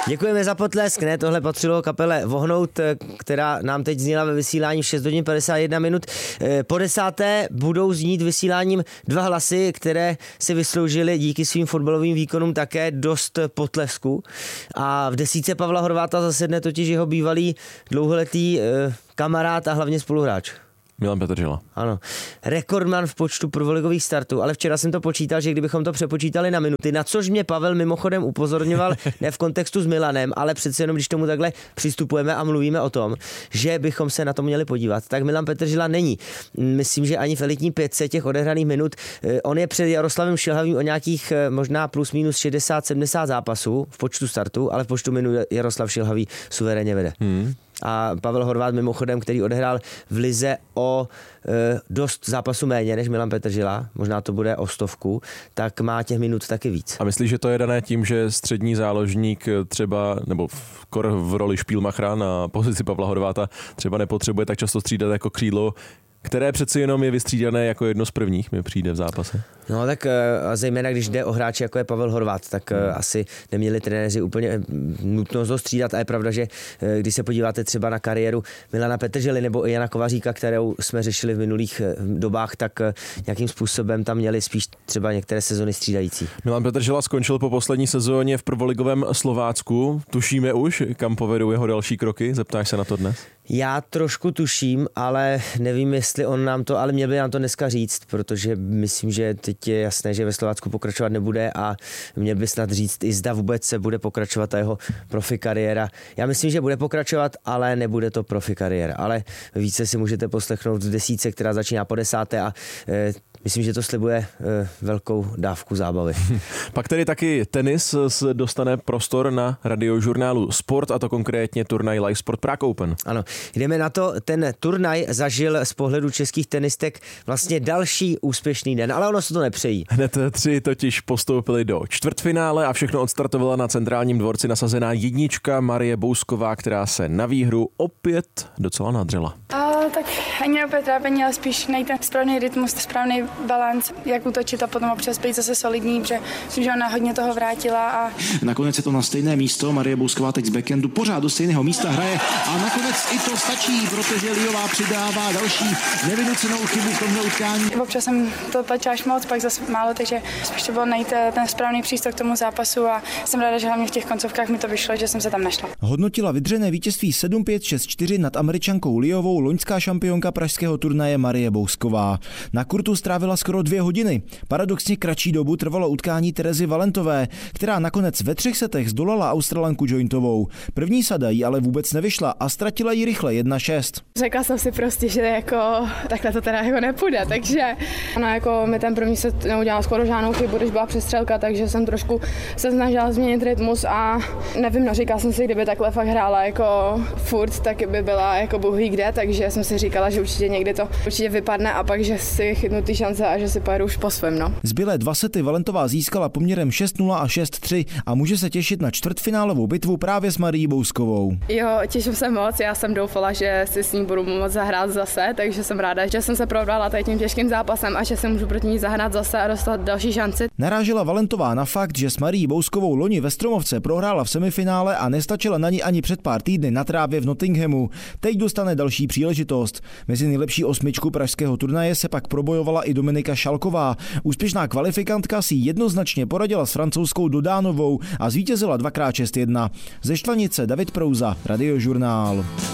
Děkujeme za potlesk, ne, tohle patřilo kapele Vohnout, která nám teď zněla ve vysílání v 6 hodin 51 minut. Po 10. budou znít vysíláním 2 hlasy, které si vysloužily díky svým fotbalovým výkonům také dost potlesku. A v 10. Pavla Horváta zasedne totiž jeho bývalý dlouholetý kamarád a hlavně spoluhráč. Milan Petržela. Ano. Rekordman v počtu prvoligových startů, ale včera jsem to počítal, že kdybychom to přepočítali na minuty, na což mě Pavel mimochodem upozorňoval, ne v kontextu s Milanem, ale přece jenom, když tomu takhle přistupujeme a mluvíme o tom, že bychom se na to měli podívat, tak Milan Petržela není. Myslím, že ani v elitní 500 těch odehraných minut, on je před Jaroslavem Šilhavým o nějakých možná plus minus 60-70 zápasů v počtu startů, ale v počtu minut Jaroslav Šilhavý suverénně vede. A Pavel Horvát mimochodem, který odehrál v lize o dost zápasů méně než Milan Petržela, možná to bude o 100, tak má těch minut taky víc. A myslíš, že to je dané tím, že střední záložník třeba, nebo v roli Špílmachra na pozici Pavla Horváta třeba nepotřebuje tak často střídat jako křídlo, které přeci jenom je vystřídané jako jedno z prvních, mi přijde v zápase. No tak zejména když jde o hráče jako je Pavel Horvát, tak asi neměli trenéři úplně nutnost ho střídat a je pravda, že když se podíváte třeba na kariéru Milana Petržely nebo i Jana Kovaříka, kterou jsme řešili v minulých dobách, tak nějakým způsobem tam měli spíš třeba některé sezony střídající. Milan Petržela skončil po poslední sezóně v prvoligovém Slovácku. Tušíme už, kam povedou jeho další kroky? Zeptáš se na to dnes? Já trošku tuším, ale nevím, jestli on nám to, ale měl by nám to dneska říct, protože myslím, že teď je jasné, že ve Slovácku pokračovat nebude a měl by snad říct i zda vůbec se bude pokračovat ta jeho profi kariéra. Já myslím, že bude pokračovat, ale nebude to profi kariéra. Ale více si můžete poslechnout v 10, která začíná po 10. a myslím, že to slibuje velkou dávku zábavy. Pak tedy taky tenis dostane prostor na radiožurnálu Sport, a to konkrétně turnaj Live Sport Prague Open. Ano, jdeme na to. Ten turnaj zažil z pohledu českých tenistek vlastně další úspěšný den, ale ono se to nepřejí. Hned 3 totiž postoupili do čtvrtfinále a všechno odstartovala na centrálním dvorci nasazená jednička Marie Bousková, která se na výhru opět docela nadřela. Tak ani opět trápení, ale spíš najít ten správný rytmus, správný balanc, jak útočit a potom občas být zase solidní, protože myslím, že ona hodně toho vrátila. A nakonec je to na stejné místo, Marie Bousková teď z backendu pořád do stejného místa hraje a nakonec i to stačí, protože Liová přidává další nevynucenou chybu v tomhle utkání. Občas jsem to tlačila až moc, pak zase málo, takže spíš to bylo najít ten správný přístup k tomu zápasu a jsem ráda, že hlavně v těch koncovkách mi to vyšlo, že jsem se tam našla. Hodnotila vydřené vítězství 7-5, 6-4 nad Američankou Liovou loňská šampionka pražského turnaje Marie Bousková. Na kurtu strávila skoro 2 hodiny. Paradoxně kratší dobu trvalo utkání Terezy Valentové, která nakonec ve 3 setech zdolala Australanku Jointovou. První sada jí ale vůbec nevyšla a ztratila ji rychle 1-6. Řekla jsem si prostě, že jako takhle to teda jako nepůjde, takže ona jako mi ten první set neudělala skoro žádnou chybu, když byla přestřelka, takže jsem trošku se snažila změnit rytmus a nevím, no říkala jsem si, kdyby takhle fakt hrála jako furt, tak by byla jako bůh ví kde, takže jsem si říkala, že určitě někdy to určitě vypadne a pak, že si chytnu ty šance a že si pojedu už po svém, no. Zbylé 2 sety Valentová získala poměrem 6-0 a 6-3 a může se těšit na čtvrtfinálovou bitvu právě s Marií Bouskovou. Jo, těším se moc, já jsem doufala, že si s ní budu moct zahrát zase, takže jsem ráda, že jsem se probrala tady tím těžkým zápasem a že se můžu proti ní zahrát zase a dostat další šanci. Narážela Valentová na fakt, že s Marií Bouskovou loni ve Stromovce prohrála v semifinále a nestačila na ní ani před pár týdny na trávě v Nottinghamu. Teď dostane další příležitost. Mezi nejlepší 8 pražského turnaje se pak probojovala i Dominika Šalková. Úspěšná kvalifikantka si jednoznačně poradila s francouzskou Dodánovou a zvítězila 2x6-1. Ze Štvanice David Prouza, Radiožurnál.